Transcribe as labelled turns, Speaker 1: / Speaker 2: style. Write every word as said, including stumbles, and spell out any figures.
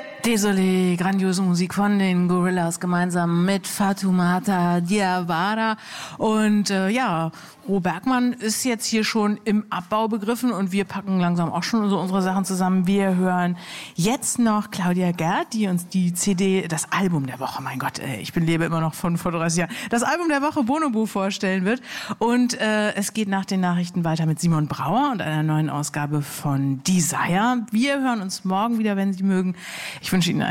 Speaker 1: Désolé, grandiose Musik von den Gorillaz gemeinsam mit Fatoumata Diawara. Und äh, ja, Ro Bergmann ist jetzt hier schon im Abbau begriffen und wir packen langsam auch schon so unsere Sachen zusammen. Wir hören jetzt noch Claudia Gerd, die uns die C D, das Album der Woche, mein Gott, ey, ich bin lebe immer noch von vor dreißig Jahren, das Album der Woche Bonobo vorstellen wird. Und äh, es geht nach den Nachrichten weiter mit Simon Brauer und einer neuen Ausgabe von Desire. Wir hören uns morgen wieder, wenn Sie mögen. Ich wünsche Ihnen